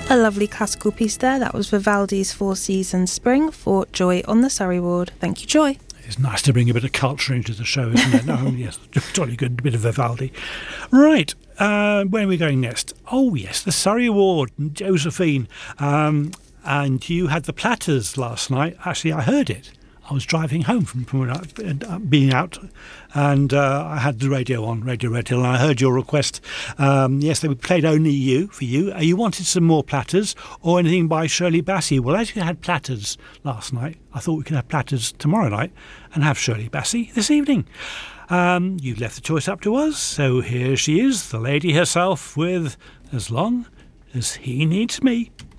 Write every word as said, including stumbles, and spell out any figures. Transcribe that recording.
A lovely classical piece there. That was Vivaldi's Four Seasons Spring for Joy on the Surrey Ward. Thank you, Joy. It's nice to bring a bit of culture into the show, isn't it? No, yes, jolly good bit of Vivaldi. Right, uh, where are we going next? Oh, yes, the Surrey Ward, Josephine. Um, and you had the Platters last night. Actually, I heard it. I was driving home from, from uh, being out, and uh, I had the radio on, Radio Red Hill, and I heard your request. Um, yes, they played Only You for you. Uh, you wanted some more Platters or anything by Shirley Bassey. Well, as you had Platters last night, I thought we could have Platters tomorrow night and have Shirley Bassey this evening. Um, you left the choice up to us, so here she is, the lady herself with As Long as He Needs Me.